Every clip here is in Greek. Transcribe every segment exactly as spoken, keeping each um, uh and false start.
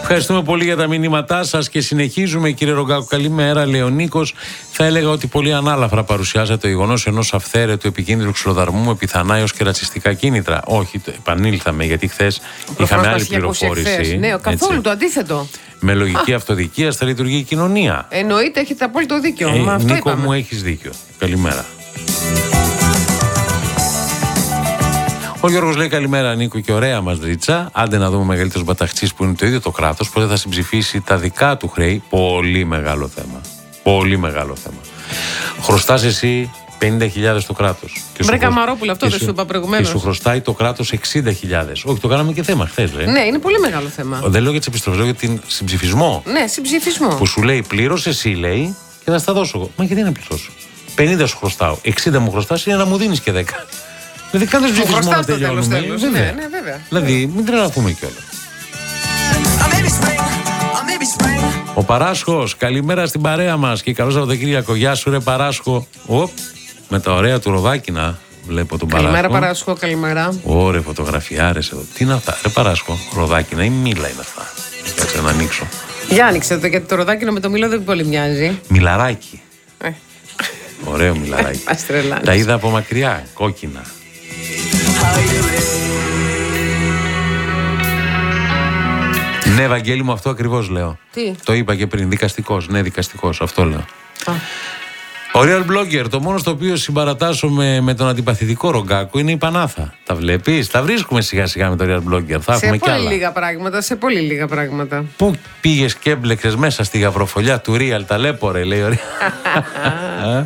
Ευχαριστούμε πολύ για τα μηνύματά σας και συνεχίζουμε, κύριε Ρογκάκο. Καλημέρα, λέει ο Νίκος. Θα έλεγα ότι πολύ ανάλαφρα παρουσιάζεται το γεγονός ενός αυθαίρετου επικίνδυνου ξυλοδαρμού με πιθανά έως και ρατσιστικά κίνητρα. Όχι, το επανήλθαμε, γιατί χθες είχαμε άλλη πληροφόρηση. Ναι, καθόλου έτσι. Το αντίθετο. Με λογική αυτοδικίας θα λειτουργεί η κοινωνία. Εννοείται, έχετε απόλυτο δίκιο. Ε, Μα αυτό Νίκο είπαμε. μου, έχεις δίκιο. Καλημέρα. Ο Γιώργος λέει καλημέρα, Νίκο, και ωραία μας δρίτσα. Άντε να δούμε μεγαλύτερος μπαταχτσής που είναι το ίδιο το κράτος, πότε θα συμψηφίσει τα δικά του χρέη. Πολύ μεγάλο θέμα. Πολύ μεγάλο θέμα. Χρωστάς εσύ πενήντα χιλιάδες το κράτος. Βρε Καμαρόπουλο, αυτό δεν σου είπα προηγουμένως. Και σου χρωστάει το κράτος εξήντα χιλιάδες. Όχι, το κάναμε και θέμα χθες, ρε. Ναι, είναι πολύ μεγάλο θέμα. Δεν λέω για τις επιστροφές, λέω για την συμψηφισμό. Ναι, συμψηφισμό. Που σου λέει πλήρωσε, εσύ λέει, και θα στα δώσω εγώ. Μα γιατί να πληρώσω. πενήντα σου χρωστάω, εξήντα μου χρωστάς, είναι να μου δίνεις και δέκα. Δηλαδή κάνεις ψηφισμό να τελειώνουμε. Τέλος, ναι, ναι, βέβαια. Δηλαδή μην τρελαθούμε κιόλας. Ο Παράσχος, καλημέρα στην παρέα μας και καλό Σαββατοκύριακο. Γεια σου ρε Παράσχο. Οπ, με τα ωραία του ροδάκινα βλέπω τον Παράσχο. Καλημέρα Παράσχο, καλημέρα. Ωραία φωτογραφιάρες εδώ. Τι είναι αυτά, ρε Παράσχο, ροδάκινα ή μήλα είναι αυτά. Κάτσε να ανοίξω. Για άνοιξε το, γιατί το ροδάκινο με το μήλο δεν πολύ μοιάζει. Μιλαράκι. Ε. Ωραίο μιλαράκι. Τα είδα από μακριά, κόκκινα. Ναι, Βαγγέλη μου, αυτό ακριβώς λέω. Τι? Το είπα και πριν, δικαστικός. Ναι, δικαστικός, αυτό λέω. Α. Ο Real Blogger, το μόνο στο οποίο συμπαρατάσσομαι με τον αντιπαθητικό Ρογκάκο είναι η Πανάθα. Τα βλέπεις, τα βρίσκουμε σιγά σιγά με το Real Blogger. Θα σε έχουμε κι άλλα. Σε πολύ λίγα πράγματα, σε πολύ λίγα πράγματα. Πού πήγες και έμπλεξες μέσα στη γαβροφολιά του Real, ταλέπορε, λέει ο Real.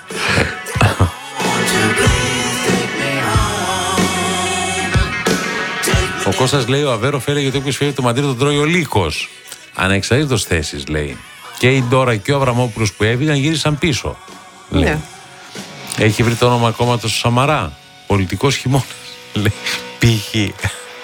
Ο Κώστας λέει: ο Αβέρο φέρει γιατί όποιος φέρει το μαντήρι τον τρώει ο λύκος. Ανεξαρτήτως θέσης, λέει. Και η Ντόρα και ο Αβραμόπουλος που έβγαιναν γύρισαν πίσω. Λέει. Ναι. Έχει βρει το όνομα κόμματος του Σαμαρά. Πολιτικός χειμώνας. Λέει. Π.χ.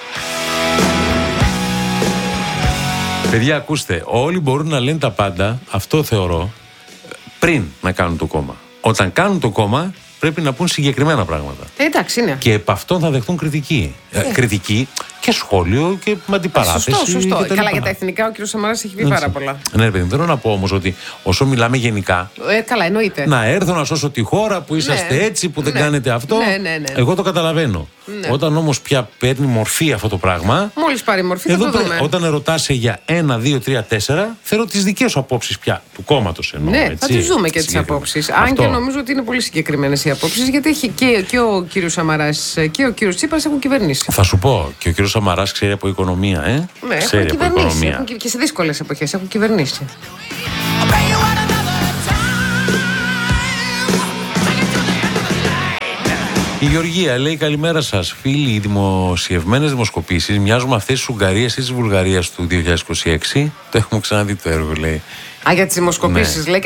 Παιδιά, ακούστε. Όλοι μπορούν να λένε τα πάντα, αυτό θεωρώ, πριν να κάνουν το κόμμα. Όταν κάνουν το κόμμα, πρέπει να πούν συγκεκριμένα πράγματα. Ε, εντάξει, ναι. Και επ' αυτόν θα δεχτούν κριτική. Ε. Ε, κριτική και σχόλιο και με αντιπαράθεση. Σωστό, σωστό. Καλά, για τα εθνικά ο κ. Σαμαράς έχει πει ναι, πάρα πολλά. Ναι, παιδί, θέλω να πω όμως ότι όσο μιλάμε γενικά. Ε, καλά, εννοείται. Να έρθω να σώσω τη χώρα που είσαστε ναι, έτσι, που δεν ναι, κάνετε αυτό. Ναι, ναι, ναι. Εγώ το καταλαβαίνω. Ναι. Όταν όμως πια παίρνει μορφή αυτό το πράγμα. Μόλις πάρει μορφή, εδώ θα το δούμε. Όταν ερωτάσαι για ένα, δύο, τρία, τέσσερα, θέλω τις δικές σου απόψεις πια του κόμματος εννοώ. Ναι, έτσι, θα τις δούμε και τις απόψεις. Αν και νομίζω ότι είναι πολύ συγκεκριμένες οι απόψεις, γιατί έχει και, και ο κ. Σαμαράς και ο κ. Τσίπρας έχουν κυβερνήσει. Θα σου πω, και ο κ. Σαμαράς ξέρει από οικονομία, ε. Ναι, ξέρει έχουν από κυβερνήσει. οικονομία. Έχουν και σε δύσκολες εποχές έχουν κυβερνήσει. Η Γεωργία λέει καλημέρα σας. Φίλοι, οι δημοσιευμένες δημοσκοπήσεις μοιάζουν με αυτές της Ουγγαρίας ή της Βουλγαρίας του δύο χιλιάδες είκοσι έξι. Το έχουμε ξαναδεί το έργο, λέει. Α, για τις δημοσκοπήσεις, ναι. Λέει.